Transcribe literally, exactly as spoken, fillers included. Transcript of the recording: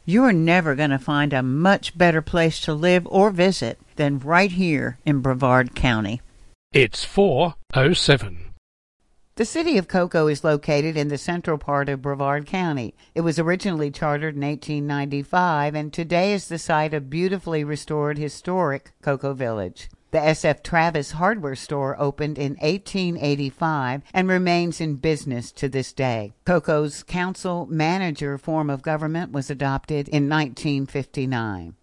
You're never going to find a much better place to live or visit than right here in Brevard County. It's four oh seven. The city of Cocoa is located in the central part of Brevard County. It was originally chartered in eighteen ninety-five and today is the site of beautifully restored historic Cocoa Village. The S F Travis hardware store opened in eighteen eighty-five and remains in business to this day. Cocoa's council-manager form of government was adopted in nineteen fifty-nine.